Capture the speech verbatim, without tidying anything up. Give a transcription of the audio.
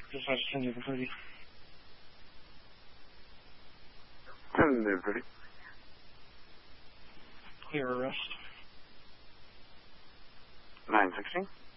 Dispatch ten Newport thirty. ten Newport thirty. Clear arrest. nine sixteen.